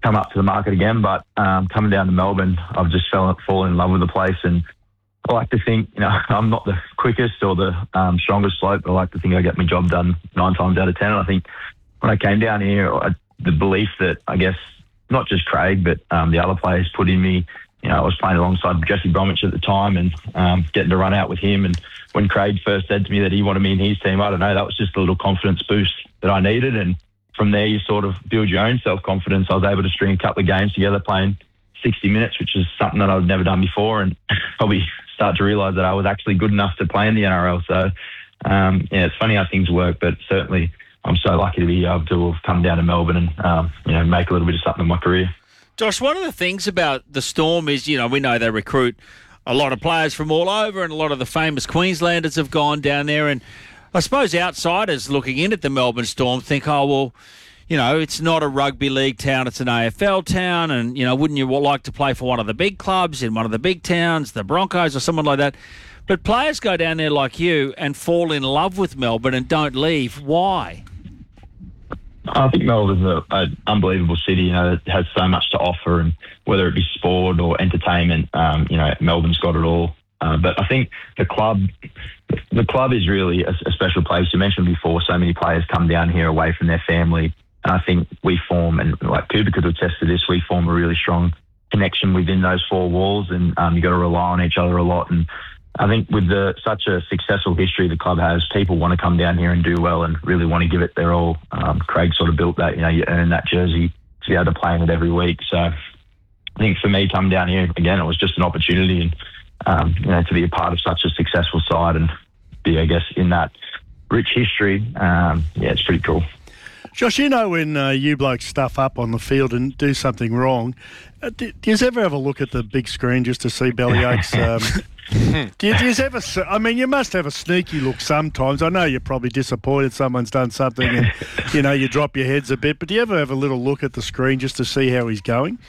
come up to the market again. But coming down to Melbourne, I've just fallen in love with the place, and I like to think, I'm not the quickest or the strongest bloke, but I like to think I get my job done 9 times out of 10. And I think when I came down here, the belief that, I guess, not just Craig, but the other players put in me. I was playing alongside Jesse Bromwich at the time and getting to run out with him. And when Craig first said to me that he wanted me in his team, I don't know, that was just a little confidence boost that I needed. And from there, you sort of build your own self-confidence. I was able to string a couple of games together playing 60 minutes, which is something that I've never done before, and probably start to realise that I was actually good enough to play in the NRL. So, it's funny how things work, but certainly I'm so lucky to be able to have come down to Melbourne and, make a little bit of something in my career. Josh, one of the things about the Storm is, we know they recruit a lot of players from all over, and a lot of the famous Queenslanders have gone down there. And I suppose outsiders looking in at the Melbourne Storm think, it's not a rugby league town, it's an AFL town, and, wouldn't you like to play for one of the big clubs in one of the big towns, the Broncos or someone like that? But players go down there like you and fall in love with Melbourne and don't leave. Why? I think Melbourne's an unbelievable city. It has so much to offer, and whether it be sport or entertainment, Melbourne's got it all. But I think the club is really a special place. You mentioned before, so many players come down here away from their family, and I think we form, and like Cooper could attest to this, we form a really strong connection within those 4 walls, and you got to rely on each other a lot. And I think with such a successful history the club has, people want to come down here and do well and really want to give it their all. Craig sort of built that, you earn that jersey to be able to play in it every week. So I think for me, coming down here, again, it was just an opportunity and, to be a part of such a successful side and be, I guess, in that rich history. It's pretty cool. Josh, when you blokes stuff up on the field and do something wrong, do you ever have a look at the big screen just to see Bellyache's... do you ever... you must have a sneaky look sometimes. I know you're probably disappointed someone's done something and, you drop your heads a bit, but do you ever have a little look at the screen just to see how he's going?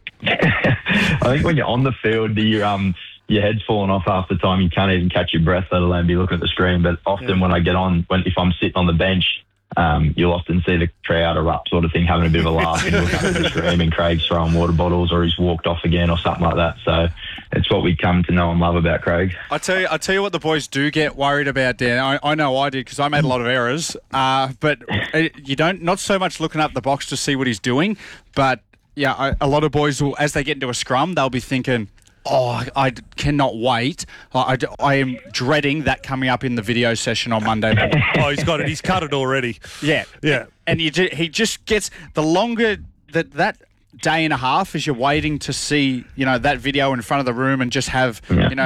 I think when you're on the field, your head's falling off half the time. You can't even catch your breath, let alone be looking at the screen. But often when I get on, if I'm sitting on the bench, you'll often see the crowd erupt sort of thing, having a bit of a laugh and looking at the screen, and Craig's throwing water bottles or he's walked off again or something like that. So it's what we come to know and love about Craig. I tell you what the boys do get worried about, Dan. I know I did because I made a lot of errors. But you not so much looking up the box to see what he's doing, but a lot of boys will, as they get into a scrum, they'll be thinking, I cannot wait. I am dreading that coming up in the video session on Monday morning. He's got it. He's cut it already. Yeah. And he just gets, the longer that day and a half as you're waiting to see, that video in front of the room and just have,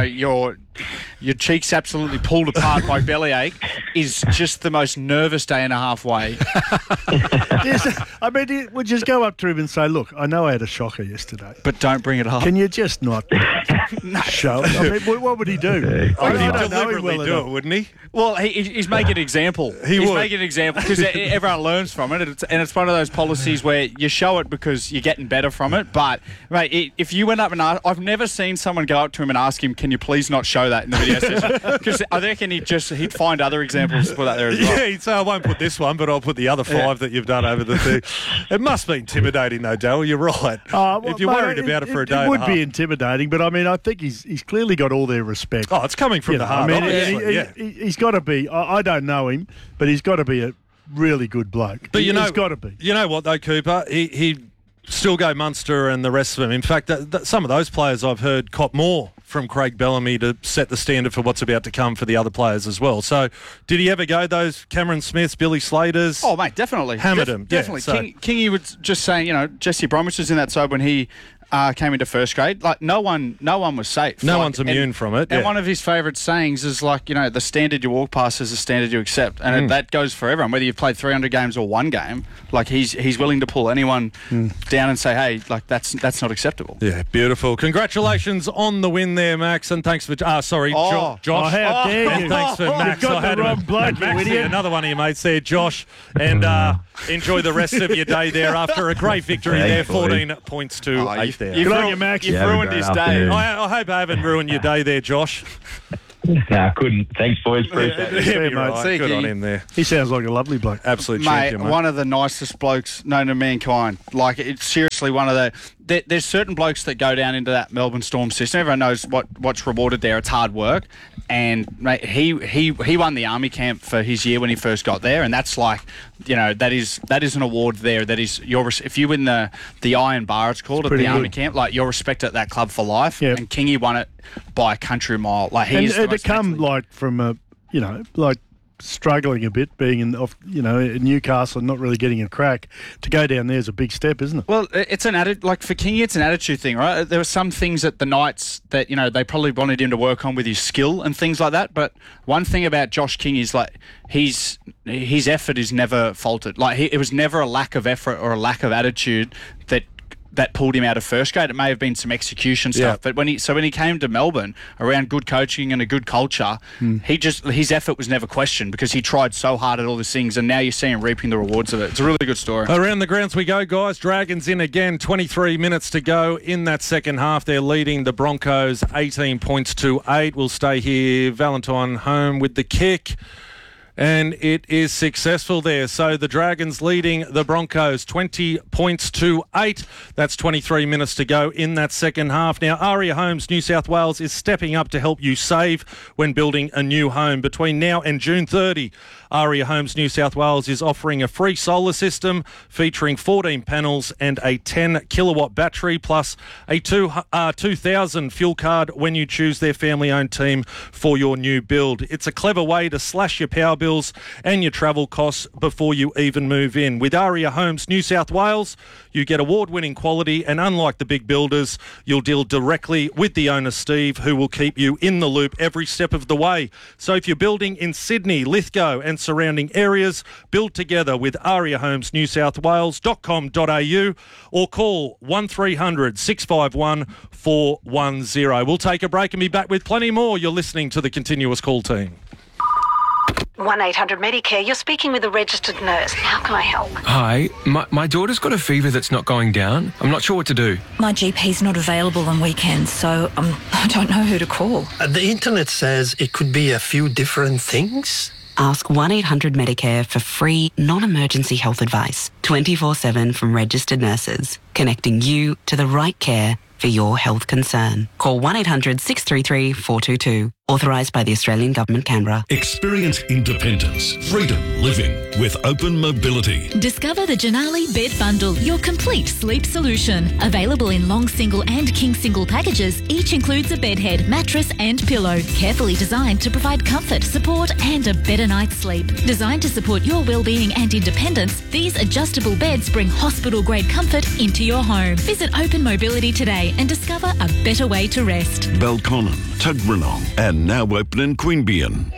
your cheeks absolutely pulled apart by bellyache is just the most nervous day and a half way. We'll just go up to him and say, look, I know I had a shocker yesterday. But don't bring it up. Can you just not show it? What would he do? I don't know him well enough. Wouldn't he? Well, he's making an example. He's making an example because everyone learns from it. And it's one of those policies where you show it because you're getting better from it. But, mate, if you went up and asked, I've never seen someone go up to him and ask him, can you please not show that in the video session? Because I reckon he'd find other examples to put out there as well. Yeah, he'd say, I won't put this one, but I'll put the other 5 that you've done over the thing. It must be intimidating, though, Daryl. You're right. If you're worried about it for a day it would be intimidating, but, I think he's clearly got all their respect. Oh, it's coming from the heart. He's got to be... I don't know him, but he's got to be a really good bloke. But he's got to be. You know what, though, Cooper? He still go Munster and the rest of them. In fact, some of those players I've heard cop more from Craig Bellamy to set the standard for what's about to come for the other players as well. So, did he ever go those Cameron Smiths, Billy Slaters? Oh, mate, definitely. Hammered him. Definitely. Yeah, Kingy was just saying, Jesse Bromwich was in that side when he came into first grade. Like, no one was safe. No one's immune from it. And one of his favourite sayings is the standard you walk past is the standard you accept. And that goes for everyone, whether you've played 300 games or one game. Like, he's willing to pull anyone down and say, hey, that's not acceptable. Yeah, beautiful. Congratulations on the win there, Max, and thanks for... Josh. How dare you. And thanks for Max. You've got the wrong bloke, Max, idiot. another one of your mates there, Josh. And enjoy the rest of your day there after a great victory there, 14 points to 8 there. You've ruined his day. I hope I haven't ruined your day there, Josh. I couldn't. Thanks, boys. Appreciate it. Yeah, You're mate. right. See, Good on Giggy. him there. He sounds like a lovely bloke. Absolute Mate, champion, mate. one of the nicest blokes known to mankind. Like, it's seriously one of the... There's certain blokes that go down into that Melbourne Storm system. Everyone knows what's rewarded there. It's hard work. And, mate, he won the army camp for his year when he first got there. And that's like, you know, that is an award there. That is if you win the Iron Bar, it's called, at pretty the army good. camp, like, you're respected at that club for life. Yep. And Kingy won it by a country mile. Like, And he's the to most come mentally- like from a, you know, like struggling a bit, being in Newcastle and not really getting a crack, to go down there is a big step, isn't it? Well, it's an attitude, like for Kingy, it's an attitude thing, right? There were some things at the Knights that, you know, they probably wanted him to work on with his skill and things like that. But one thing about Josh King is, like, his effort is never faltered. Like, it was never a lack of effort or a lack of attitude that pulled him out of first grade. It may have been some execution stuff, Yeah. but when he came to Melbourne around good coaching and a good culture, his effort was never questioned because he tried so hard at all these things, and now you see him reaping the rewards of it. It's a really good story. Around the grounds we go, guys. Dragons in again. 23 minutes to go in that second half. They're leading the Broncos 18 points to 8. We'll stay here. Valentine home with the kick. And it is successful there. So the Dragons leading the Broncos 20 points to 8. That's 23 minutes to go in that second half. Now, Aria Homes New South Wales is stepping up to help you save when building a new home. Between now and June 30, Aria Homes New South Wales is offering a free solar system featuring 14 panels and a 10 kilowatt battery, plus a 2,000 fuel card when you choose their family-owned team for your new build. It's a clever way to slash your power bills and your travel costs before you even move in. With Aria Homes New South Wales, you get award-winning quality, and unlike the big builders, you'll deal directly with the owner, Steve, who will keep you in the loop every step of the way. So if you're building in Sydney, Lithgow and surrounding areas, build together with ariahomesnewsouthwales.com.au or call 1300 651 410. We'll take a break and be back with plenty more. You're listening to the Continuous Call team. 1-800 Medicare, you're speaking with a registered nurse. How can I help? Hi, my daughter's got a fever that's not going down. I'm not sure what to do. My GP's not available on weekends, so I don't know who to call. The internet says it could be a few different things. Ask 1-800 Medicare for free, non-emergency health advice, 24/7 from registered nurses, connecting you to the right care for your health concern. Call 1-800 633 422. Authorised by the Australian Government, Canberra. Experience independence, freedom living with Open Mobility. Discover the Janali Bed Bundle, your complete sleep solution. Available in long single and king single packages, each includes a bed head, mattress and pillow. Carefully designed to provide comfort, support and a better night's sleep. Designed to support your well-being and independence, these adjustable beds bring hospital-grade comfort into your home. Visit Open Mobility today and discover a better way to rest. Belconnen, Tuggeranong, and now open in Queanbeyan.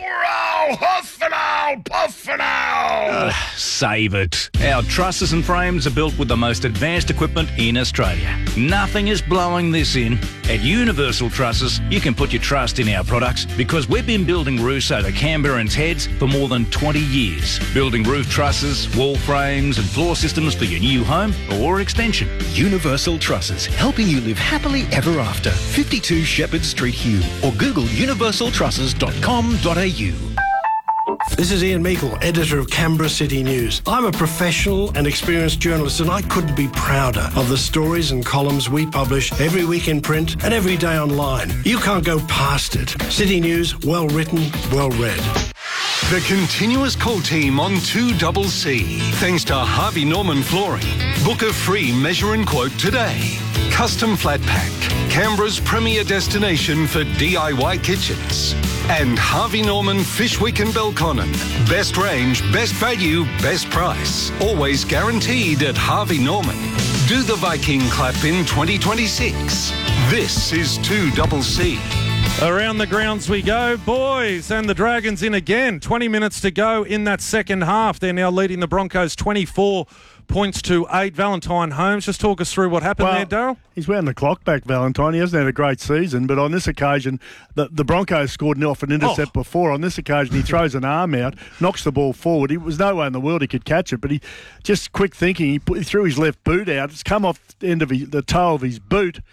Save it. Our trusses and frames are built with the most advanced equipment in Australia. Nothing is blowing this in. At Universal Trusses, you can put your trust in our products because we've been building roofs over Canberrans' heads for more than 20 years. Building roof trusses, wall frames and floor systems for your new home or extension. Universal Trusses, helping you live happily ever after. 52 Shepherd Street, Hume, or Google universaltrusses.com.au. This is Ian Meikle, editor of Canberra City News. I'm a professional and experienced journalist, and I couldn't be prouder of the stories and columns we publish every week in print and every day online. You can't go past it. City News, well written, well read. The Continuous Call team on 2CC. Thanks to Harvey Norman Flooring. Book a free measure and quote today. Custom Flat Pack, Canberra's premier destination for DIY kitchens. And Harvey Norman Fish Week in Belconnen. Best range, best value, best price. Always guaranteed at Harvey Norman. Do the Viking clap in 2026. This is 2CC. Around the grounds we go, boys, and the Dragons in again. 20 minutes to go in that second half. They're now leading the Broncos 24 points to 8. Valentine Holmes, just talk us through what happened there, Darryl. He's wound the clock back, Valentine. He hasn't had a great season, but on this occasion, the Broncos scored off an intercept before. On this occasion, he throws an arm out, knocks the ball forward. There was no way in the world he could catch it, but he just quick thinking. He threw his left boot out. It's come off the end of the toe of his boot.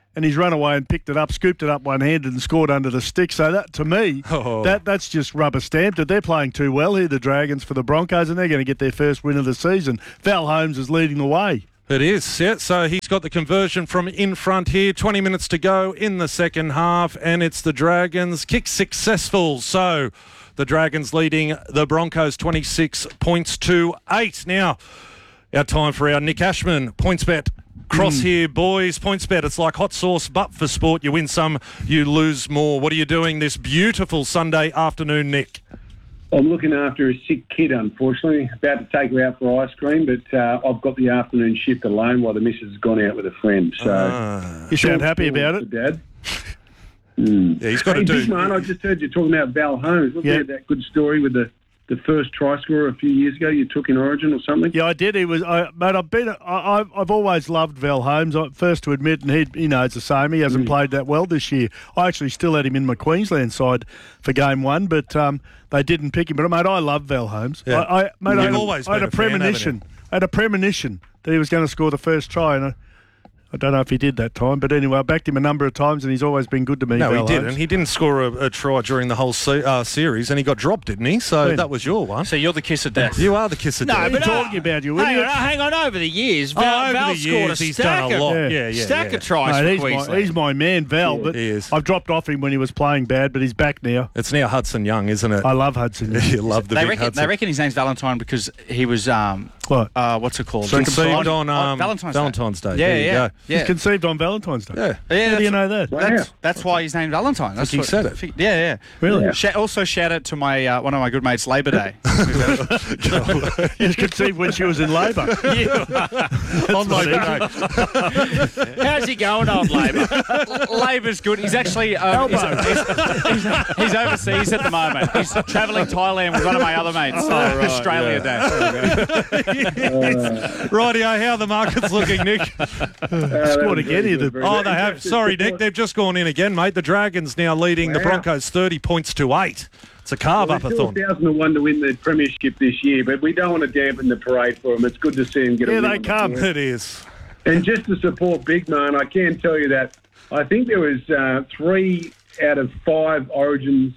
and he's run away and picked it up, scooped it up one-handed and scored under the stick. So that, to me, that's just rubber stamped it. They're playing too well here, the Dragons, for the Broncos, and they're going to get their first win of the season. Val Holmes is leading the way. It is, yeah. So he's got the conversion from in front here. 20 minutes to go in the second half, and it's the Dragons. Kick successful. So the Dragons leading the Broncos 26 points to 8. Now, our time for our Nick Ashman points bet. Cross here, boys. Points bet. It's like hot sauce, but for sport. You win some, you lose more. What are you doing this beautiful Sunday afternoon, Nick? I'm looking after a sick kid, unfortunately. About to take her out for ice cream, but I've got the afternoon shift alone while the missus has gone out with a friend. So you sound happy about it, Dad. Yeah, he's got to do. Big man, I just heard you talking about Val Holmes. Wasn't there that good story with the first try scorer a few years ago you took in Origin or something? Yeah, I did. He was, mate. I've always loved Val Holmes. First to admit, and he knows the same. He hasn't played that well this year. I actually still had him in my Queensland side for game 1, but they didn't pick him. But mate, I love Val Holmes. Yeah. I had a premonition. I had a premonition that he was going to score the first try, and I don't know if he did that time, but anyway, I backed him a number of times, and he's always been good to me. No, Val he didn't. Holmes. He didn't score a try during the whole series, and he got dropped, didn't he? So that was your one. So you're the kiss of death. You are the kiss of death. No, but talking about you, hang on. Over the years, Val scored a he's stack done a lot. of, stack of tries for Queensland. He's my man, Val, but he is. I've dropped off him when he was playing bad, but he's back now. It's now Hudson Young, isn't it? I love Hudson Young. You love the big Hudson. They reckon his name's Valentine because he was what's it called? Conceived on Valentine's Day. Yeah. He's conceived on Valentine's Day. Yeah. How do you know that? That's why he's named Valentine. That's he said it. Yeah. Really? Also, shout out to my one of my good mates, Labor Day. He's conceived when she was in labour. On Labor Day. How's he going on Labour? Labor's good. He's actually he's overseas at the moment. He's travelling Thailand with one of my other mates. Australia Day. Rightio, how are the markets looking, Nick? Scored again here. Oh, they have. Sorry, Nick. They've just gone in again, mate. The Dragons now leading the Broncos 30 points to 8. It's a carve-up-a-thon. 1,001 to win the premiership this year, but we don't want to dampen the parade for them. It's good to see them get a win. Yeah, they come. It is. And just to support Big Man, I can tell you that I think there was 3 out of 5 Origins.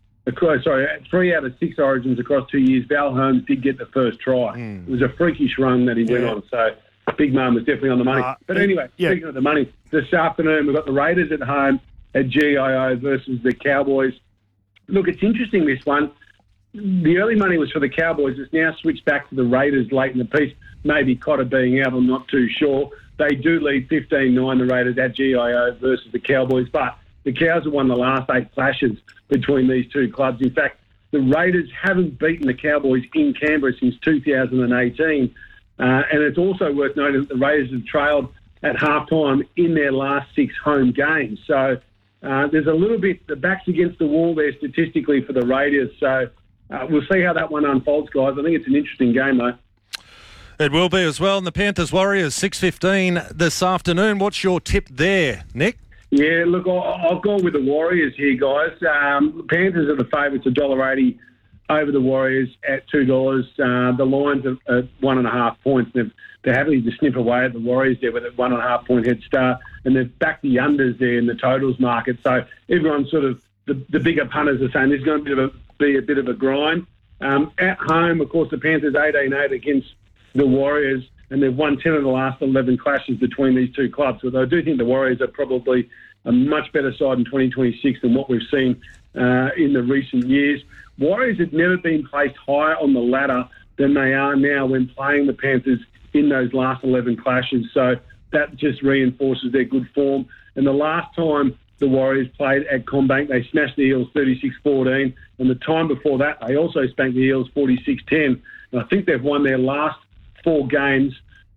3 out of 6 Origins across 2 years. Val Holmes did get the first try. It was a freakish run that he went on. So Big Man was definitely on the money. But anyway, speaking of the money, this afternoon we've got the Raiders at home at GIO versus the Cowboys. Look, it's interesting, this one. The early money was for the Cowboys. It's now switched back to the Raiders late in the piece. Maybe Cotter being out, I'm not too sure. They do lead 15-9, the Raiders, at GIO versus the Cowboys. But the Cows have won the last 8 clashes between these two clubs. In fact, the Raiders haven't beaten the Cowboys in Canberra since 2018. And it's also worth noting that the Raiders have trailed at halftime in their last 6 home games. So there's a little bit, the back's against the wall there statistically for the Raiders. So we'll see how that one unfolds, guys. I think it's an interesting game, though. It will be as well. And the Panthers-Warriors, 6:15 this afternoon. What's your tip there, Nick? Yeah, look, I've gone with the Warriors here, guys. Panthers are the favourites, $1.80 over the Warriors at $2. The Lions are 1.5 points. They're happy to snip away at the Warriors there with a 1.5 point head start, and they've backed the unders there in the totals market. So everyone's sort of the bigger punters are saying there's going to be a bit of a grind. At home, of course, the Panthers 18-8 against the Warriors, and they've won 10 of the last 11 clashes between these two clubs. But I do think the Warriors are probably a much better side in 2026 than what we've seen in the recent years. Warriors have never been placed higher on the ladder than they are now when playing the Panthers in those last 11 clashes. So that just reinforces their good form. And the last time the Warriors played at CommBank, they smashed the Eels 36-14. And the time before that, they also spanked the Eels 46-10. And I think they've won their last 4 games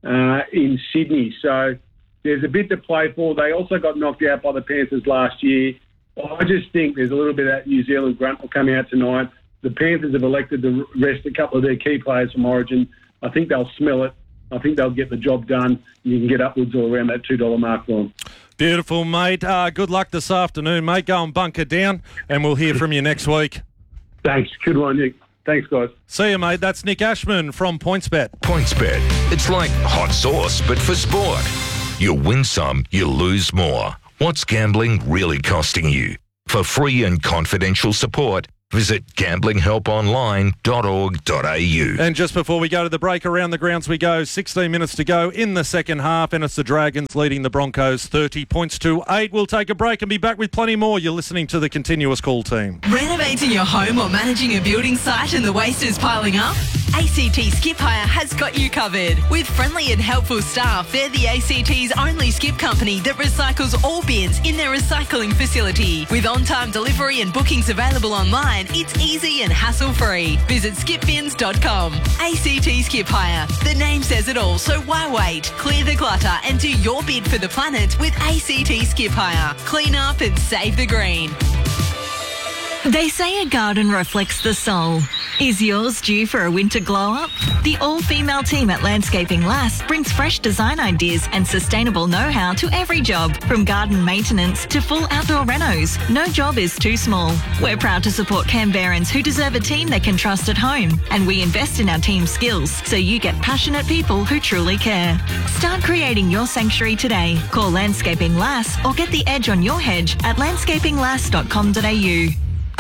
in Sydney. So there's a bit to play for. They also got knocked out by the Panthers last year. I just think there's a little bit of that New Zealand grunt will come out tonight. The Panthers have elected to rest a couple of their key players from Origin. I think they'll smell it. I think they'll get the job done. You can get upwards or around that $2 mark for them. Beautiful, mate. Good luck this afternoon, mate. Go and bunker down, and we'll hear from you next week. Thanks. Good one, Nick. Thanks, guys. See you, mate. That's Nick Ashman from PointsBet. PointsBet. It's like hot sauce, but for sport. You win some, you lose more. What's gambling really costing you? For free and confidential support, visit gamblinghelponline.org.au. And just before we go to the break, around the grounds we go. 16 minutes to go in the second half, and it's the Dragons leading the Broncos 30 points to 8. We'll take a break and be back with plenty more. You're listening to the Continuous Call team. Renovating your home or managing a building site and the waste is piling up? ACT Skip Hire has got you covered. With friendly and helpful staff, they're the ACT's only skip company that recycles all bins in their recycling facility. With on-time delivery and bookings available online, it's easy and hassle-free. Visit skipbins.com. ACT Skip Hire. The name says it all, so why wait? Clear the clutter and do your bid for the planet with ACT Skip Hire. Clean up and save the green. They say a garden reflects the soul. Is yours due for a winter glow-up? The all-female team at Landscaping Lass brings fresh design ideas and sustainable know-how to every job, from garden maintenance to full outdoor renos. No job is too small. We're proud to support Canberrans who deserve a team they can trust at home, and we invest in our team's skills so you get passionate people who truly care. Start creating your sanctuary today. Call Landscaping Lass or get the edge on your hedge at landscapinglass.com.au.